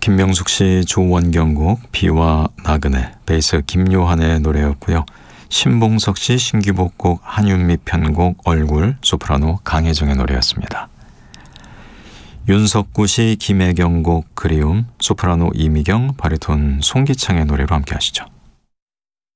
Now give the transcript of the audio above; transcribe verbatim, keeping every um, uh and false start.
김명숙 씨, 조원경 곡 비와 나그네, 베이스 김요한의 노래였고요. 신봉석 씨 신규복 곡 한윤미 편곡 얼굴, 소프라노 강혜정의 노래였습니다. 윤석구 씨 김혜경 곡 그리움, 소프라노 이미경, 바리톤 송기창의 노래로 함께 하시죠.